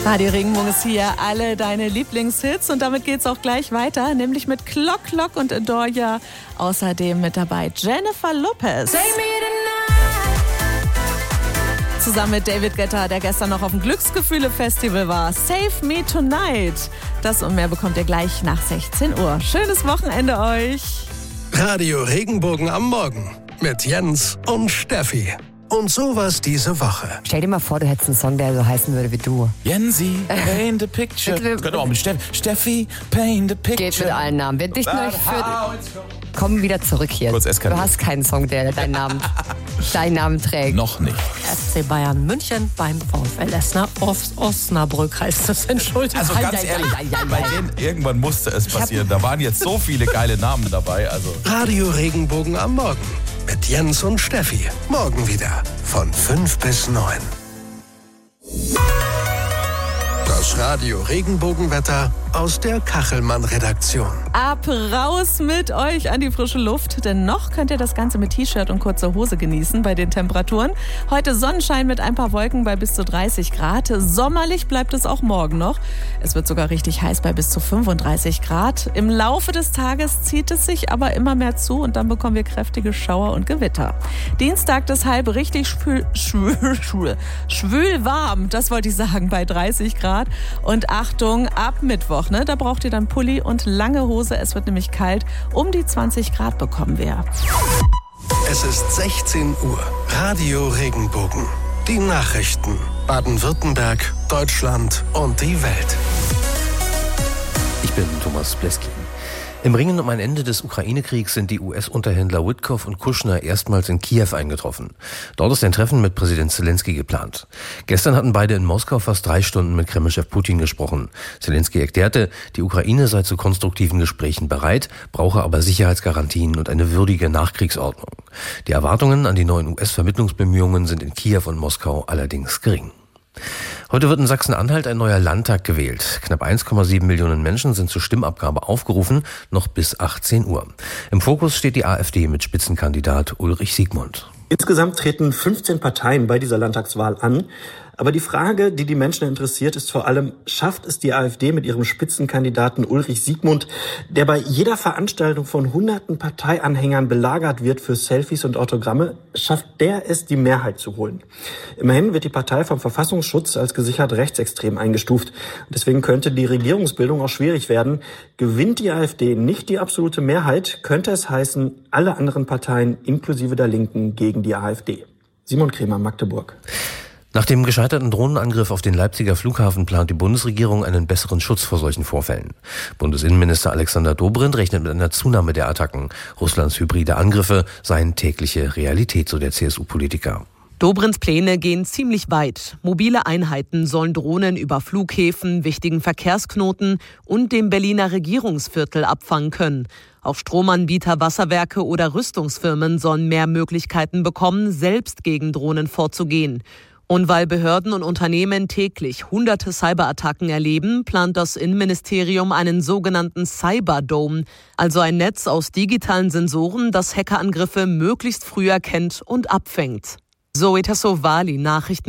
Radio Regenbogen ist hier, alle deine Lieblingshits und damit geht's auch gleich weiter, nämlich mit Clock Clock und Adore Ya. Außerdem mit dabei Jennifer Lopez. Zusammen mit David Guetta, der gestern noch auf dem Glücksgefühle-Festival war. Save Me Tonight. Das und mehr bekommt ihr gleich nach 16 Uhr. Schönes Wochenende euch. Radio Regenbogen am Morgen mit Jens und Steffi. Und sowas diese Woche. Stell dir mal vor, du hättest einen Song, der so heißen würde wie du. Jensi, paint the picture. Könnte auch mit Steffi, paint the picture. Geht mit allen Namen. Wir dichten euch für... Komm wieder zurück hier. Kurz eskaliert. Du hast keinen Song, der deinen Namen trägt. Noch nicht. FC Bayern München beim VfL Osnabrück heißt das. Entschuldigung. Also ganz ehrlich, bei denen irgendwann musste es passieren. Da waren jetzt so viele geile Namen dabei. Also. Radio Regenbogen am Morgen mit Jens und Steffi. Morgen wieder von 5 bis 9. Das Radio Regenbogenwetter aus der Kachelmann-Redaktion. Ab raus mit euch an die frische Luft, denn noch könnt ihr das Ganze mit T-Shirt und kurzer Hose genießen bei den Temperaturen. Heute Sonnenschein mit ein paar Wolken bei bis zu 30 Grad. Sommerlich bleibt es auch morgen noch. Es wird sogar richtig heiß bei bis zu 35 Grad. Im Laufe des Tages zieht es sich aber immer mehr zu und dann bekommen wir kräftige Schauer und Gewitter. Dienstag deshalb richtig schwül warm, das wollte ich sagen, bei 30 Grad. Und Achtung, ab Mittwoch, da braucht ihr dann Pulli und lange Hose. Es wird nämlich kalt. Um die 20 Grad bekommen wir. Es ist 16 Uhr. Radio Regenbogen. Die Nachrichten. Baden-Württemberg, Deutschland und die Welt. Ich bin Thomas Bleskin. Im Ringen um ein Ende des Ukraine-Kriegs sind die US-Unterhändler Witkoff und Kushner erstmals in Kiew eingetroffen. Dort ist ein Treffen mit Präsident Zelensky geplant. Gestern hatten beide in Moskau fast 3 Stunden mit Kremlchef Putin gesprochen. Zelensky erklärte, die Ukraine sei zu konstruktiven Gesprächen bereit, brauche aber Sicherheitsgarantien und eine würdige Nachkriegsordnung. Die Erwartungen an die neuen US-Vermittlungsbemühungen sind in Kiew und Moskau allerdings gering. Heute wird in Sachsen-Anhalt ein neuer Landtag gewählt. Knapp 1,7 Millionen Menschen sind zur Stimmabgabe aufgerufen, noch bis 18 Uhr. Im Fokus steht die AfD mit Spitzenkandidat Ulrich Siegmund. Insgesamt treten 15 Parteien bei dieser Landtagswahl an. Aber die Frage, die die Menschen interessiert, ist vor allem, schafft es die AfD mit ihrem Spitzenkandidaten Ulrich Siegmund, der bei jeder Veranstaltung von hunderten Parteianhängern belagert wird für Selfies und Autogramme, schafft der es, die Mehrheit zu holen? Immerhin wird die Partei vom Verfassungsschutz als gesichert rechtsextrem eingestuft. Deswegen könnte die Regierungsbildung auch schwierig werden. Gewinnt die AfD nicht die absolute Mehrheit, könnte es heißen, alle anderen Parteien inklusive der Linken gegen die AfD. Simon Kremer, Magdeburg. Nach dem gescheiterten Drohnenangriff auf den Leipziger Flughafen plant die Bundesregierung einen besseren Schutz vor solchen Vorfällen. Bundesinnenminister Alexander Dobrindt rechnet mit einer Zunahme der Attacken. Russlands hybride Angriffe seien tägliche Realität, so der CSU-Politiker. Dobrindts Pläne gehen ziemlich weit. Mobile Einheiten sollen Drohnen über Flughäfen, wichtigen Verkehrsknoten und dem Berliner Regierungsviertel abfangen können. Auch Stromanbieter, Wasserwerke oder Rüstungsfirmen sollen mehr Möglichkeiten bekommen, selbst gegen Drohnen vorzugehen. Und weil Behörden und Unternehmen täglich hunderte Cyberattacken erleben, plant das Innenministerium einen sogenannten Cyberdome, also ein Netz aus digitalen Sensoren, das Hackerangriffe möglichst früh erkennt und abfängt. Zoe Tassovali, Nachrichten